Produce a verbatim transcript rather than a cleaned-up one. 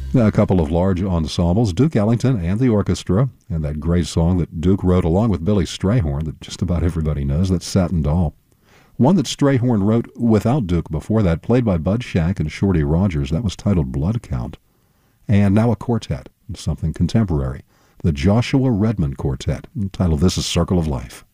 A couple of large ensembles, Duke Ellington and the orchestra, and that great song that Duke wrote along with Billy Strayhorn that just about everybody knows, that's Satin Doll. One that Strayhorn wrote without Duke before that, played by Bud Shack and Shorty Rogers, that was titled Blood Count. And now a quartet, something contemporary, the Joshua Redman Quartet, titled This is Circle of Life.